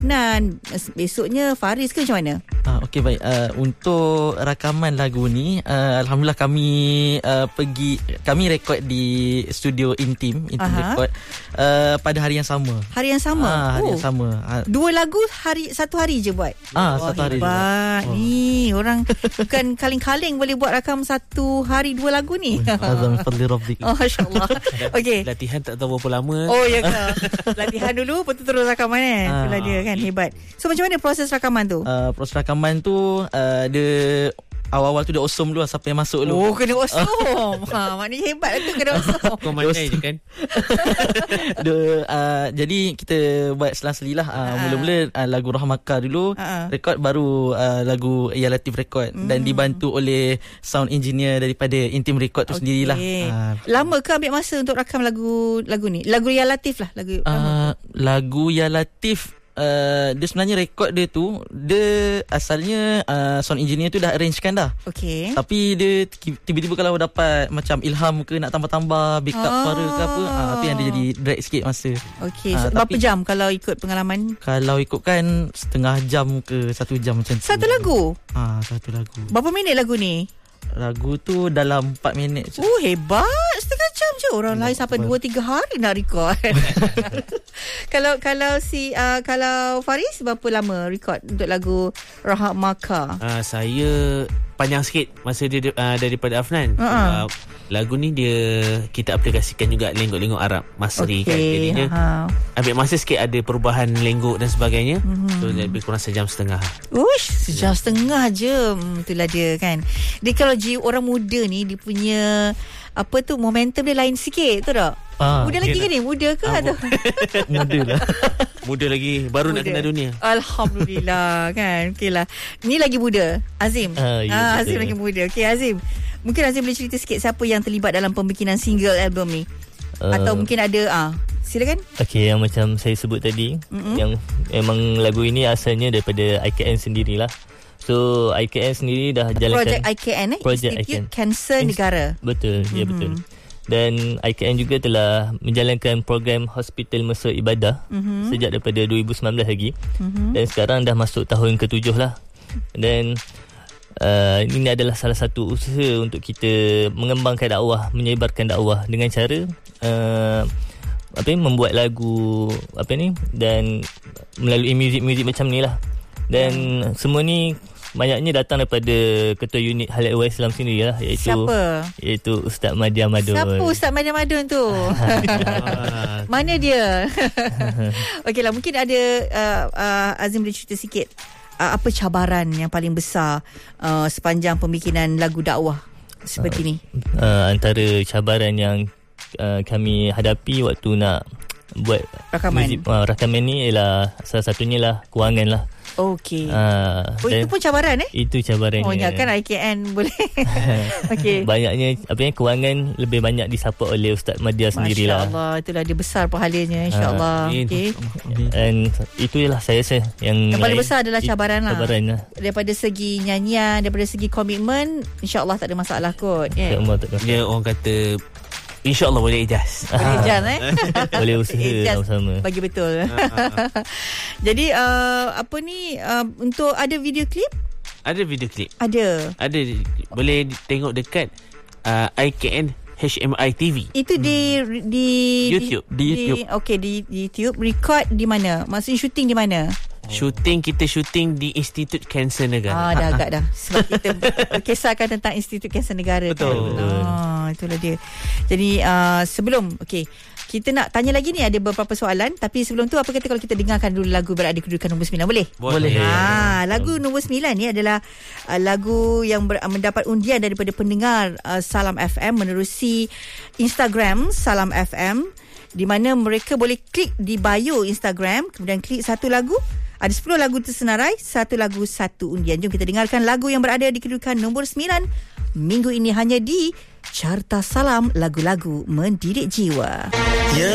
Besoknya Faris ke macam mana? Okey, baik. Untuk rakaman lagu ni, alhamdulillah kami rekod di studio Intim Record pada hari yang sama. Hari yang sama? Hari yang sama. 2 lagu satu hari je buat? Satu hari hebat ni. Orang bukan kaling-kaling boleh buat rakam satu hari 2 lagu ni. Azam fadli rabbik. Masya-Allah. Okey. Latihan tak tahu berapa lama. Oh ya ke? Latihan dulu betul terus rakaman itulah dia kan, hebat. So macam mana proses rakaman tu? Proses rakaman tu dia awal-awal tu dia osum dulu siapa yang masuk dulu. Oh, kena osum. Maknanya hebat tu, kena osum. Kau mandai je kan. Jadi kita buat selang-seli lah. Mula-mula lagu Rahmaka dulu rekod, baru lagu Ya Latif rekod dan dibantu oleh sound engineer daripada Intim Record tu sendirilah. Lama ke ambil masa untuk rakam lagu ni? Lagu Ya Latif lah. Lagu Ya Latif, dia sebenarnya rekod dia tu, dia asalnya sound engineer tu dah arrangekan dah. Okey. Tapi dia tiba-tiba kalau dapat macam ilham ke nak tambah-tambah backup suara ke apa, tu yang dia jadi drag sikit masa. Okey. So, berapa jam kalau ikut pengalaman? Kalau ikutkan setengah jam ke 1 jam macam tu. Satu lagu? Satu lagu. Berapa minit lagu ni? Lagu tu dalam 4 minit je. Hebat. Setengah jam je. Orang lain sampai 2-3 hari nak record. Kalau Faris berapa lama record untuk lagu Rahmaka? Saya panjang sikit masa dia daripada Afnan. Lagu ni kita aplikasikan juga lenggok-lenggok Arab Masri kan. Jadinya ambil masa sikit, ada perubahan lenggok dan sebagainya. So lebih kurang sejam setengah. Sejam setengah je. Itulah dia kan. Dia kalau orang muda ni, dia punya momentum dia lain sikit, tahu tak? Muda lagi ke ni? Muda ke atau? Muda lah. Muda lagi, baru nak kenal dunia. Alhamdulillah kan. Okeylah. Ni lagi muda, Azim. Azim lagi muda. Okey Azim, mungkin Azim boleh cerita sikit siapa yang terlibat dalam pembikinan single album ni? Atau mungkin ada silakan. Okey, yang macam saya sebut tadi, yang memang lagu ini asalnya daripada IKN sendirilah. So IKN sendiri dah jalankan Projek IKN Projek Institute IKN. Kanser Negara. Betul, ya betul. Dan IKN juga telah menjalankan program Hospital Mesra Ibadah sejak daripada 2019 lagi. Dan sekarang dah masuk tahun ke-7 lah. Dan ini adalah salah satu usaha untuk kita mengembangkan dakwah, menyebarkan dakwah dengan cara membuat lagu dan melalui muzik-muzik macam ni lah. Dan semua ni banyaknya datang daripada Ketua Unit Hal Ehwal Islam sendiri lah, iaitu Ustaz Madya Madun. Siapa Ustaz Madya Madun tu? Mana dia? Okeylah, mungkin ada Azim boleh cerita sikit apa cabaran yang paling besar sepanjang pembikinan lagu dakwah seperti ni? Antara cabaran yang kami hadapi waktu nak buat rakaman ni ialah salah satunya lah kewangan lah. Okey. Itu pun cabaran Itu cabarannya. Oh ya, kan IKN boleh. Okey. Banyaknya kewangan lebih banyak disupport oleh Ustaz Madya sendirilah. Masya-Allah, itulah dia besar pahalanya, insya-Allah. Okey. Dan itulah saya rasa yang paling besar adalah cabaran lah. Daripada segi nyanyian, daripada segi komitmen, insya-Allah tak ada masalah kot. Dia orang kata InsyaAllah boleh ijaz. Boleh ijaz boleh usaha sama-sama. Bagi betul. Jadi untuk ada video klip? Ada video klip. Ada. Boleh tengok dekat IKN HMI TV. Itu di YouTube. Di YouTube. Okey, di YouTube. Record di mana? Maksudnya syuting di mana? Kita syuting di Institut Kanser Negara. Dah agak dah. Sebab kita berkisahkan tentang Institut Kanser Negara. Betul. Kan? Itulah dia. Jadi sebelum kita nak tanya lagi ni, ada beberapa soalan. Tapi sebelum tu, apa kata kalau kita dengarkan dulu lagu Berada Kedudukan nombor 9? Boleh? Boleh. Lagu nombor 9 ni adalah lagu yang mendapat undian daripada pendengar Salam FM menerusi Instagram Salam FM, di mana mereka boleh klik di bio Instagram, kemudian klik satu lagu. Ada 10 lagu tersenarai, satu lagu satu undian. Jom kita dengarkan lagu yang berada di kedudukan nombor 9 minggu ini hanya di Carta Salam Lagu-Lagu Mendidik Jiwa.